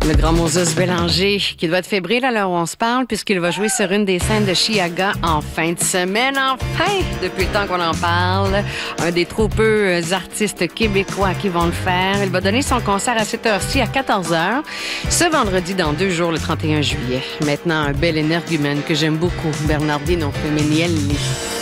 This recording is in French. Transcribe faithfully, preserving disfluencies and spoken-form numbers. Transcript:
Le grand Moses Bélanger, qui doit être fébrile à l'heure où on se parle, puisqu'il va jouer sur une des scènes de Chiaga en fin de semaine. Enfin, depuis le temps qu'on en parle, un des trop peu artistes québécois qui vont le faire. Il va donner son concert à cette heure-ci, à quatorze heures, ce vendredi dans deux jours, le trente et un juillet. Maintenant, un bel énergumène que j'aime beaucoup, Bernardino Feminielli.